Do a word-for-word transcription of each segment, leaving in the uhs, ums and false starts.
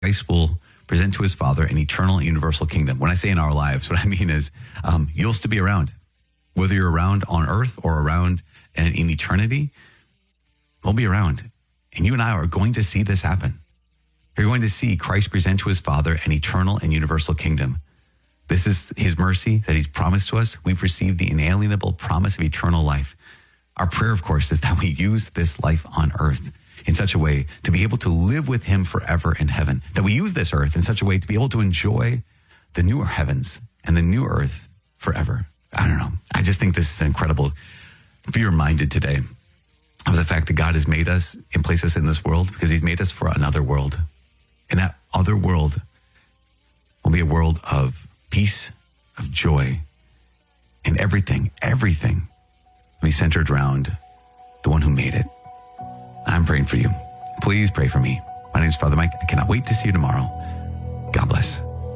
Christ will present to his Father an eternal and universal kingdom. When I say in our lives, what I mean is um, you'll still be around. Whether you're around on earth or around in, in eternity, we'll be around. And you and I are going to see this happen. You're going to see Christ present to his Father an eternal and universal kingdom. This is his mercy that he's promised to us. We've received the inalienable promise of eternal life. Our prayer, of course, is that we use this life on earth in such a way to be able to live with him forever in heaven, that we use this earth in such a way to be able to enjoy the newer heavens and the new earth forever. I don't know. I just think this is incredible. Be reminded today of the fact that God has made us and placed us in this world because he's made us for another world. And that other world will be a world of peace, of joy, and everything, everything will be centered around the one who made it. I'm praying for you. Please pray for me. My name is Father Mike. I cannot wait to see you tomorrow. God bless.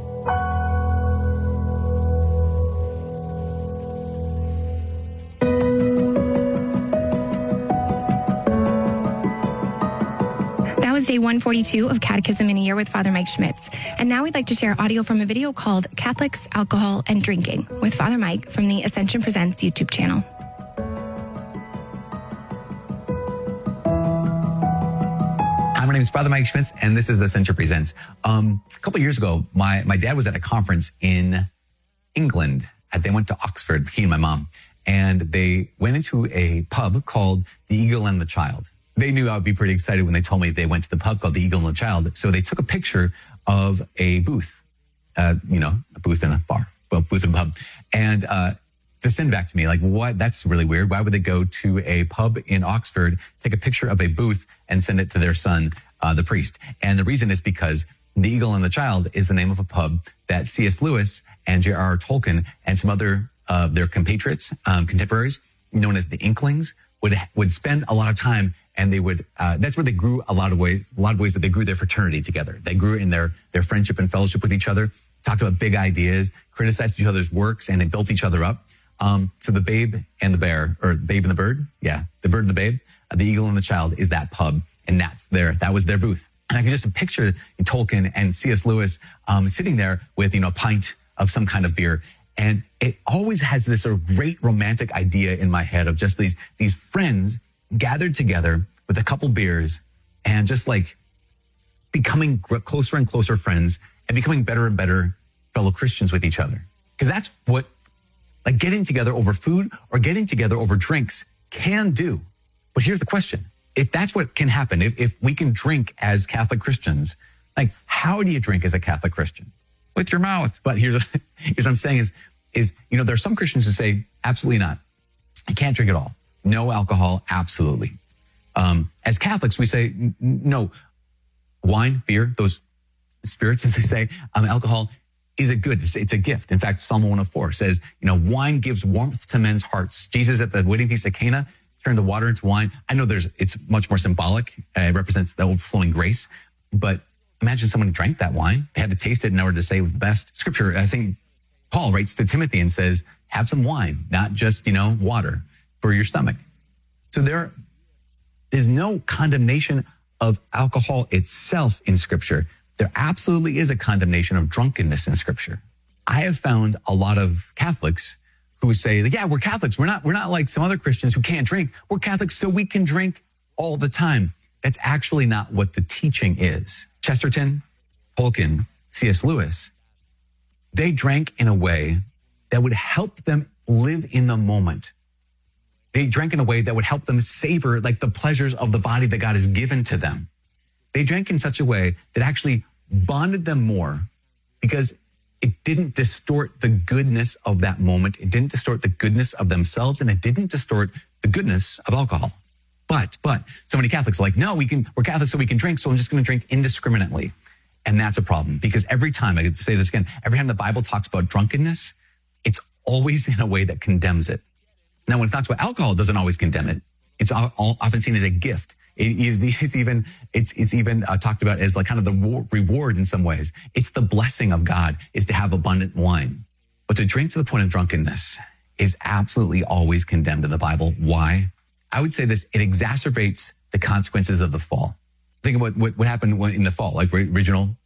That was day one forty-two of Catechism in a Year with Father Mike Schmitz. And now we'd like to share audio from a video called Catholics, Alcohol, and Drinking with Father Mike from the Ascension Presents YouTube channel. My name is Father Mike Schmitz, and this is Ascension Presents. Um, a couple of years ago, my, my dad was at a conference in England. They went to Oxford, he and my mom, and they went into a pub called The Eagle and the Child. They knew I would be pretty excited when they told me they went to the pub called The Eagle and the Child. So they took a picture of a booth, uh, you know, a booth in a bar, well, booth in a pub, and uh, to send back to me, like, what? That's really weird. Why would they go to a pub in Oxford, take a picture of a booth, and send it to their son, uh, the priest? And the reason is because The Eagle and the Child is the name of a pub that C S Lewis and J R R Tolkien and some other of uh, their compatriots, um, contemporaries, known as the Inklings, would would spend a lot of time. And they would, uh, that's where they grew a lot of ways, a lot of ways that they grew their fraternity together. They grew in their, their friendship and fellowship with each other, talked about big ideas, criticized each other's works, and they built each other up. Um, so the Babe and the Bear, or Babe and the Bird, yeah, the Bird and the Babe, uh, the Eagle and the Child is that pub, and that's their, that was their booth. And I can just picture Tolkien and C S Lewis um, sitting there with, you know, a pint of some kind of beer. And it always has this sort of great romantic idea in my head of just these, these friends gathered together with a couple beers and just like becoming closer and closer friends and becoming better and better fellow Christians with each other. Because that's what like getting together over food or getting together over drinks can do. But here's the question. If that's what can happen, if, if we can drink as Catholic Christians, like how do you drink as a Catholic Christian? With your mouth. But here's, here's what I'm saying is, is, you know, there are some Christians who say, absolutely not. I can't drink at all. No alcohol, absolutely. Um, as Catholics, we say, n- no, wine, beer, those spirits, as they say, um, alcohol is a good, it's, it's a gift. In fact, Psalm one oh four says, you know, wine gives warmth to men's hearts. Jesus at the wedding feast of Cana turned the water into wine. I know there's, it's much more symbolic. Uh, it represents the overflowing grace. But imagine someone drank that wine. They had to taste it in order to say it was the best. Scripture, I think Paul writes to Timothy and says, have some wine, not just, you know, water for your stomach. So there is no condemnation of alcohol itself in Scripture. There absolutely is a condemnation of drunkenness in Scripture. I have found a lot of Catholics who say, yeah, we're Catholics. We're not, we're not like some other Christians who can't drink. We're Catholics so we can drink all the time. That's actually not what the teaching is. Chesterton, Tolkien, C S Lewis, they drank in a way that would help them live in the moment. They drank in a way that would help them savor like the pleasures of the body that God has given to them. They drank in such a way that actually bonded them more because it didn't distort the goodness of that moment. It didn't distort the goodness of themselves, and it didn't distort the goodness of alcohol. But, but so many Catholics are like, no, we can, we're Catholics so we can drink. So I'm just going to drink indiscriminately. And that's a problem because every time, I could say this again, every time the Bible talks about drunkenness, it's always in a way that condemns it. Now, when it talks about alcohol, it doesn't always condemn it. It's all, all often seen as a gift. It is, it's even, it's, it's even uh, talked about as like kind of the reward in some ways. It's the blessing of God is to have abundant wine. But to drink to the point of drunkenness is absolutely always condemned in the Bible. Why? I would say this, it exacerbates the consequences of the fall. Think about what, what happened when, in the fall, like original